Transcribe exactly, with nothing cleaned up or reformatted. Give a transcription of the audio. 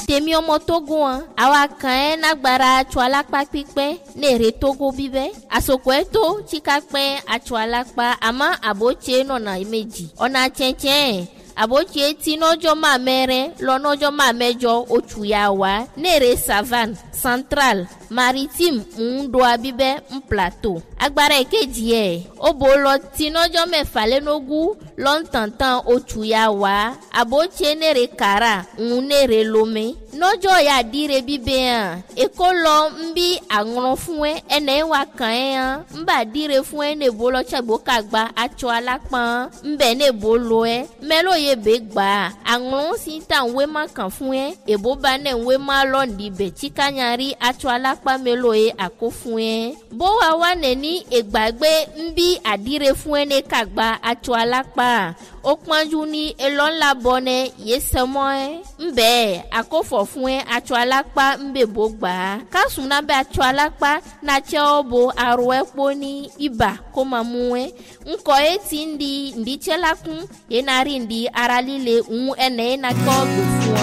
tèmi ọmọ Togo an àwa kan ẹ nagbara atsọ alakpa pípẹ́ nèrè Togo bíbẹ́ àsopọ̀ ẹ tó tsika pẹ́ atsọ alakpa àmọ́ àbótse nọ̀nà méjì ọ̀nà tsẹ̀tsẹ̀ àbótse tí nọ́jọ́ máa mẹ́rẹ́ lọ́nọ́jọ́ máa mẹ́jọ oṣù yà wá nèrè savane central maritime ń do abíbẹ́ ń plateau agbára èkejì ẹ̀ ó bò lọ tí nọ́jọ́ mẹ́fà lẹ́nogún lọ́ntàntàn oṣù yà wá àbótse nèrè kàrà ń nèrè lomé nọ́jọ́ yà dire bíbẹ́ hàn èkó lọ ń bí àrùn fún ẹ ẹnẹ́ wà kàn ẹ́ hàn ń bà dire fún ẹ nèbó lọ tsẹ̀gbó kàgbà atsọ alápọ̀n ń bẹ̀ nèbó lọ ẹ mẹ́lò yẹ bẹ́ gbà àrùn sí ta ń wé má kàn fún ẹ èbó bá nẹ̀ ń wé má lọ́ọ̀dì bẹ̀ tsikanyari atsọ alápá mẹ́lò yẹ àkó fún ẹ bó wa wà nẹ̀ ní ìgbàgbé ń bí àdire fún ẹ ní kàgbà atsọ alápá ó pọ́njú ní elọ́ńlá bọ́nẹ yé sẹ́mọ́ ẹ ń bẹ́ẹ̀ àkófọ̀ fún ẹ atsọ alápá ń bẹ̀ bó gbà á kásùn náà bẹ́ atsọ alápá náà tsẹ́ ọ bo arọ ẹ kpó ní ibà kó máa mú ẹ ńkọ ẹ ti ń di ǹdí tsẹ́ la kún yẹn náà rí ǹdí ara líle ń ẹnẹ́ yẹn náà kọ́ gbè fún ọ.